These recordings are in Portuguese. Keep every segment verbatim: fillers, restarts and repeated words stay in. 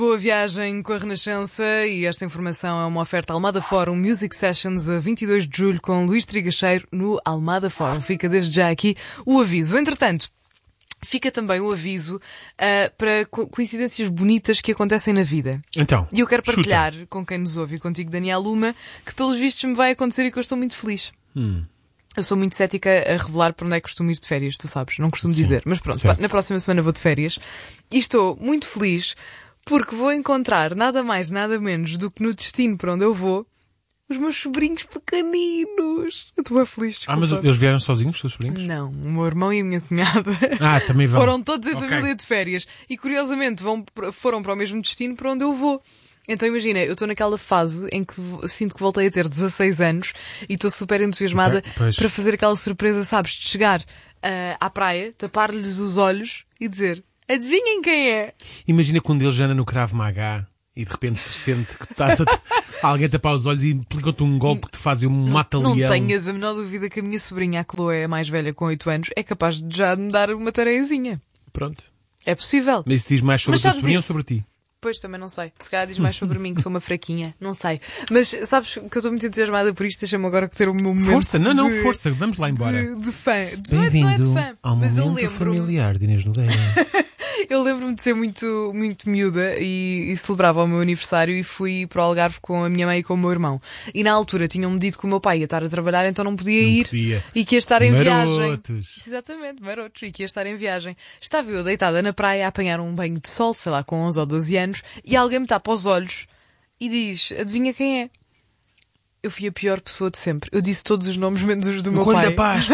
Boa viagem com a Renascença, e esta informação é uma oferta Almada Forum Music Sessions a vinte e dois de julho com Luís Trigacheiro no Almada Forum. Fica desde já aqui o aviso. Entretanto, fica também o aviso uh, para co- coincidências bonitas que acontecem na vida. Então, E eu quero partilhar chuta. com quem nos ouve e contigo, Daniel Luma, que pelos vistos me vai acontecer e que eu estou muito feliz. Hum. Eu sou muito cética a revelar para onde é que costumo ir de férias, tu sabes, não costumo Sim, dizer. Mas pronto, certo. na próxima semana vou de férias e estou muito feliz porque vou encontrar nada mais, nada menos do que no destino para onde eu vou os meus sobrinhos pequeninos. Eu estou bem feliz, desculpa. Ah, mas eles vieram sozinhos, os seus sobrinhos? Não, o meu irmão e a minha cunhada Ah, também vão. foram todos em Ok. família de férias e curiosamente vão, foram para o mesmo destino para onde eu vou. Então imagina, eu estou naquela fase em que sinto que voltei a ter dezasseis anos e estou super entusiasmada Ok, pois. para fazer aquela surpresa, sabes, de chegar ah, à praia, tapar-lhes os olhos e dizer: adivinhem quem é? Imagina quando eles anda no Krav Maga e de repente tu sentes que estás a alguém tapar os olhos e aplicam-te um golpe que te faz um Não mata-leão. tenhas a menor dúvida que a minha sobrinha, a Chloé, a mais velha com oito anos, é capaz de já me dar uma tareiazinha. Pronto. É possível. Mas isso diz mais sobre Mas a tua sabes sobrinha ou isso? sobre ti? Pois, também não sei. Se calhar diz mais sobre mim, que sou uma fraquinha. Não sei. Mas sabes que eu estou muito entusiasmada por isto. Deixa-me agora ter o meu momento. Força, não, não, de, força, vamos lá embora. De, de fã. De, não, é, não é de fã. ao Mas eu momento lembro-me. familiar de Inês Nogueira. Eu lembro-me de ser muito, muito miúda e, e celebrava o meu aniversário e fui para o Algarve com a minha mãe e com o meu irmão. E na altura tinham-me dito que o meu pai ia estar a trabalhar, então não podia Não ir. podia. E que ia estar em viagem. Marotos. Exatamente, marotos. E que ia estar em viagem. Estava eu deitada na praia a apanhar um banho de sol, sei lá, com onze ou doze anos, e alguém me tapa os olhos e diz: adivinha quem é? Eu fui a pior pessoa de sempre. Eu disse todos os nomes menos os do O meu Coelho pai. da Páscoa.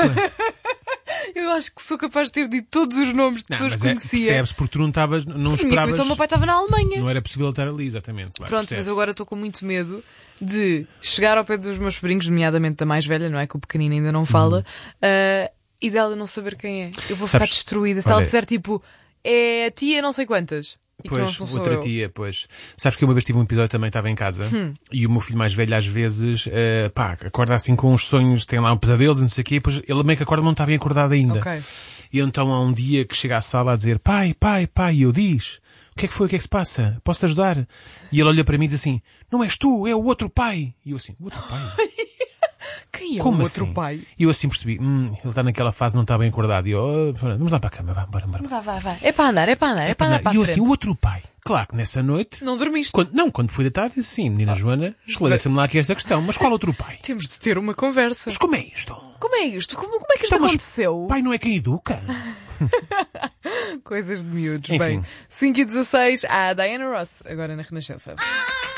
Eu acho que sou capaz de ter dito todos os nomes de Não, pessoas mas que é, conhecia. percebes porque tu não estavas, não Na minha esperavas. cabeça, o meu pai estava na Alemanha. Não era possível estar ali, exatamente. Claro, Pronto, mas percebes. eu agora estou com muito medo de chegar ao pé dos meus sobrinhos, nomeadamente da mais velha, não é? Que o pequenino ainda não fala, uh, e dela não saber quem é. Eu vou ficar Sabes, destruída. Se olha, ela disser tipo, é a tia não sei quantas. E que Pois, não sou outra eu. tia, pois. Sabes que eu uma vez tive um episódio, também estava em casa, Hum. e o meu filho mais velho às vezes, eh, pá, acorda assim com uns sonhos, tem lá um pesadelos e não sei o quê, e depois ele meio que acorda não está bem acordado ainda. Ok. E então há um dia que chega à sala a dizer, pai, pai, pai, e eu diz, o que é que foi, o que é que se passa? Posso-te ajudar? E ele olha para mim e diz assim, não és tu, é o outro pai. E eu assim, o outro pai? Quem é Como o outro assim? pai? E eu assim percebi, hum, ele está naquela fase, não está bem acordado. E eu, oh, vamos lá para a cama, vá, bora, bora. Vai, vai, vai. É para andar, é para andar, é para andar para E eu a assim, frente. o outro pai. Claro que nessa noite, Não dormiste. quando, não, quando fui deitar, disse sim, menina Joana, esclareça-me lá aqui esta questão, mas qual outro pai? Temos de ter uma conversa. Mas como é isto? Como é isto? Como, como é que isto Então, mas aconteceu? Pai não é quem educa? Coisas de miúdos. Enfim. Bem, cinco e dezasseis, há a Diana Ross, agora na Renascença.